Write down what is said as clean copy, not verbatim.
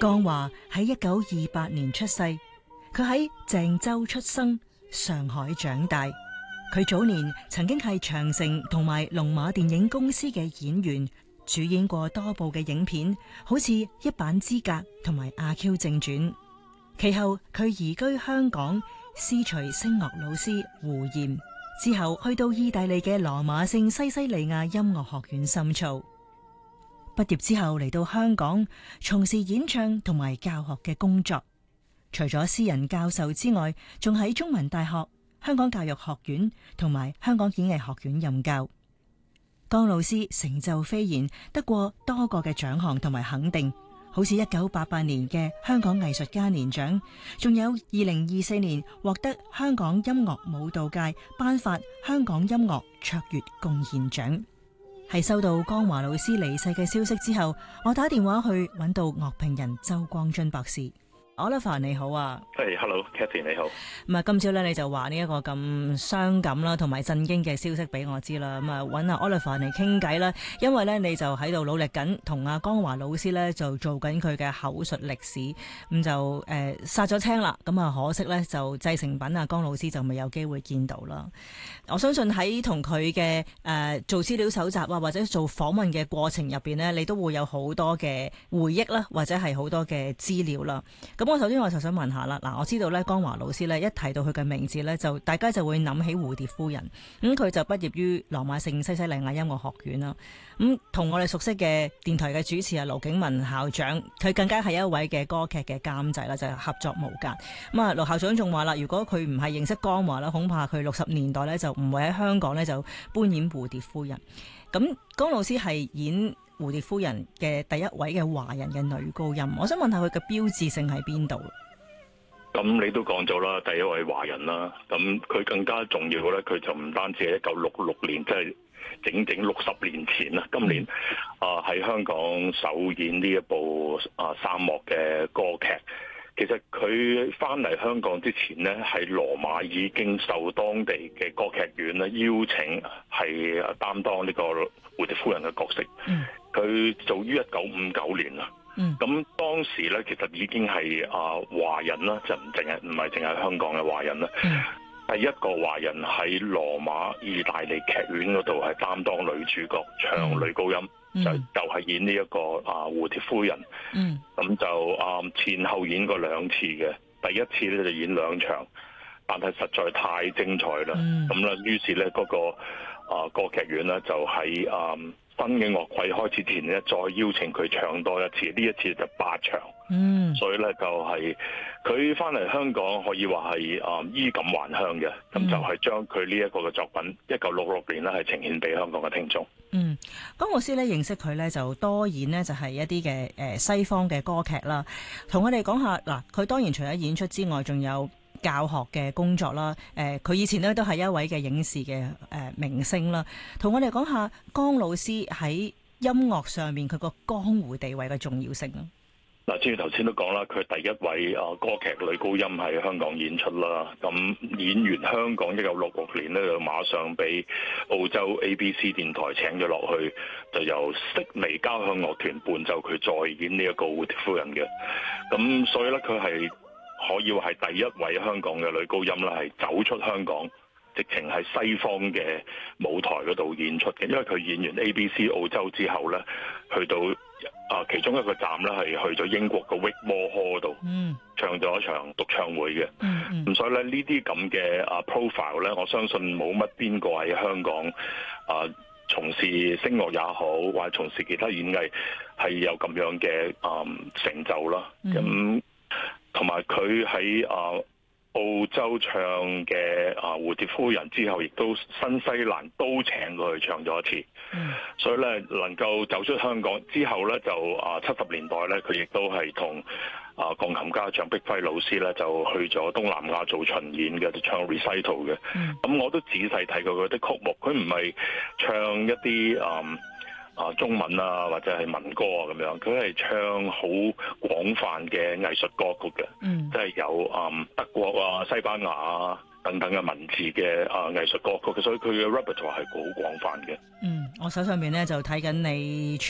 江華喺1928年出世，佢喺鄭州出生，上海長大。佢早年曾經係長城同埋龍馬電影公司嘅演員，主演過多部嘅影片，好似《一板之隔》同埋《阿 Q 正傳》。其後佢移居香港，師隨聲樂老師胡焱，之後去到意大利嘅羅馬聖西西里亞音樂學院深造。畢業之後嚟到香港，從事演唱同埋教學嘅工作。除咗私人教授之外，仲喺中文大學、香港教育學院同埋香港演藝學院任教。江老師成就斐然，得過多個嘅獎項同埋肯定，好似1988年嘅香港藝術家年獎，仲有2024年獲得香港音樂舞蹈界頒發香港音樂卓越貢獻獎。係收到江華老師離世嘅消息之後，我打電話去揾到樂評人周光臻博士。Oliver 你好啊。 Hello，Cathy 你好。 咁啊，今朝咧你就話呢一個咁傷感啦，同埋震驚嘅消息俾我知啦。咁啊，揾阿 Oliver 嚟傾偈啦，因為咧你就喺度努力緊，同阿江華老師咧就做緊佢嘅口述歷史，咁就殺咗青啦。咁啊，可惜咧就製成品啊，江老師就未有機會見到啦。我相信喺同佢嘅做資料搜集啊，或者做訪問嘅過程入邊呢，你都會有好多嘅回憶啦，或者係好多嘅資料啦。咁我首先就想問下啦，嗱，我知道咧江華老師咧一提到佢嘅名字咧，就大家就會諗起蝴蝶夫人。佢就畢業於羅馬聖西西里亞音樂學院啦。同我哋熟悉嘅電台嘅主持啊盧景文校長，佢更加係一位嘅歌劇嘅監製啦，就係合作無間。咁啊，盧校長仲話啦，如果佢唔係認識江華啦，恐怕佢60年代咧就唔會喺香港咧就搬演蝴蝶夫人。咁江老師係演蝴蝶夫人嘅第一位嘅華人嘅女高音，我想問下佢嘅標誌性喺邊度？ 咁你都講咗啦，第一位華人啦。咁佢更加重要咧，佢就唔單止係1966年，即係整整60年前啦。今年喺香港首演呢一部沙漠嘅歌劇。其實佢翻嚟香港之前呢，喺羅馬已經受當地嘅歌劇院咧邀請，係擔當呢個蝴蝶夫人嘅角色。佢做於1959年啦。咁當時咧，其實已經係華人啦，就唔係淨係香港嘅華人啦。第一個華人喺羅馬意大利劇院嗰度係擔當女主角，唱女高音。就係演呢一個蝴蝶夫人。咁就前後演過2次嘅，第一次咧就演2場，但係實在太精彩啦。咁咧，於是咧嗰個歌劇院咧就喺新嘅樂季開始前咧，再邀請佢唱多一次，呢一次就8場。所以咧就係佢翻嚟香港可以話係衣錦還鄉嘅。咁就係將佢呢一個嘅作品1966年咧係呈現俾香港嘅聽眾。 江老師咧認識佢咧就多演呢，就係一啲嘅西方嘅歌劇啦。同我哋講下嗱，佢當然除咗演出之外，仲有教學嘅工作啦。佢以前咧都係一位嘅影視嘅明星啦。同我哋講下江老師喺音樂上面佢個江湖地位嘅重要性啊。 嗱，正如頭先都講啦，佢第一位歌劇女高音喺香港演出啦。咁演完香港1966年咧，就馬上俾澳洲 ABC 電台請咗落去，就由悉尼交響樂團伴奏佢再演呢一個蝴蝶夫人嘅。咁所以咧，佢係可以話係第一位香港嘅女高音啦，係走出香港，直情係西方嘅舞台嗰度演出嘅。因為佢演完 ABC 澳洲之後咧，去到其中一個站咧係去咗英國嘅 Wigmore Hall 度，唱咗一場獨唱會嘅。咁所以咧，呢啲咁嘅profile 咧，我相信冇乜邊個喺香港從事聲樂也好，或者從事其他演藝係有咁樣嘅成就啦。咁同埋佢喺澳洲唱嘅蝴蝶夫人之後，亦都新西蘭都請佢去唱咗一次。所以咧，能夠走出香港之後咧，就70年代咧，佢亦都係同鋼琴家張碧輝老師咧，就去咗東南亞做巡演嘅，就唱 recital 嘅。咁我都仔細睇過佢啲曲目，佢唔係唱一啲中文啊，或者係民歌啊咁樣，佢係唱好廣泛嘅藝術歌曲嘅。即係有德國啊、西班牙啊等等嘅文字嘅藝術歌曲，所以佢嘅 repertoire 係好廣泛嘅。 我手上面咧就睇緊你